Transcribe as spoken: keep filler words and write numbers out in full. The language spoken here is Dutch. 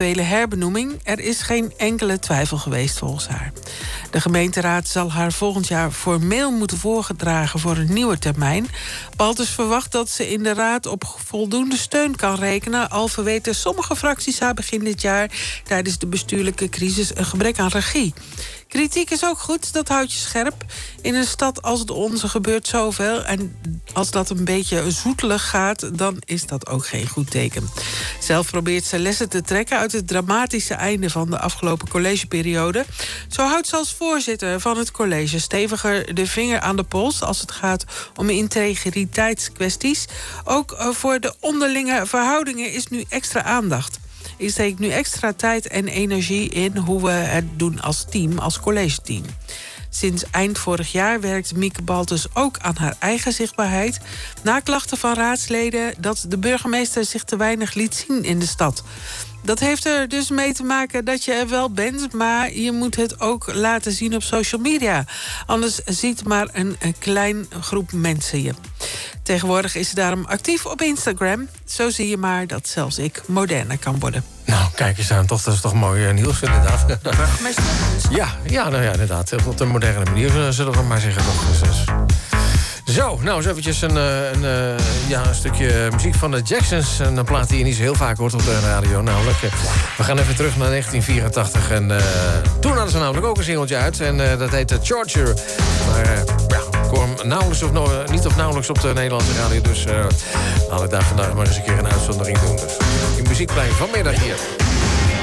eventuele herbenoeming. Er is geen enkele twijfel geweest volgens haar. De gemeenteraad zal haar volgend jaar formeel moeten voorgedragen voor een nieuwe termijn. Baltus verwacht dat ze in de raad op voldoende steun kan rekenen, al verweten sommige fracties haar begin dit jaar tijdens de bestuurlijke crisis een gebrek aan regie. Kritiek is ook goed, dat houdt je scherp. In een stad als de onze gebeurt zoveel. En als dat een beetje zoetelig gaat, dan is dat ook geen goed teken. Zelf probeert ze lessen te trekken uit het dramatische einde van de afgelopen collegeperiode. Zo houdt ze als voorzitter van het college steviger de vinger aan de pols als het gaat om integriteitskwesties. Ook voor de onderlinge verhoudingen is nu extra aandacht. Ik steek nu extra tijd en energie in hoe we het doen als team, als collegeteam. Sinds eind vorig jaar werkt Mieke Baltus ook aan haar eigen zichtbaarheid. Na klachten van raadsleden dat de burgemeester zich te weinig liet zien in de stad. Dat heeft er dus mee te maken dat je er wel bent, maar je moet het ook laten zien op social media. Anders ziet maar een, een klein groep mensen je. Tegenwoordig is ze daarom actief op Instagram. Zo zie je maar dat zelfs ik moderner kan worden. Nou, kijk eens aan, toch, dat is toch mooi uh, nieuws inderdaad. Burgemeester. Ja, ja, nou ja, inderdaad. Op een moderne manier zullen we maar zeggen toch. Dus, dus. Zo, nou eens eventjes een, een, een, ja, een stukje muziek van de Jacksons. Een plaat die je niet zo heel vaak hoort op de radio. Namelijk, we gaan even terug naar negentien vierentachtig. En uh, toen hadden ze namelijk ook een singeltje uit. En uh, dat heette Charger. Maar uh, ja, ik hoor hem nauwelijks of no- niet of nauwelijks op de Nederlandse radio. Dus uh, laat ik daar vandaag maar eens een keer een uitzondering doen. Dus in Muziekplein vanmiddag hier.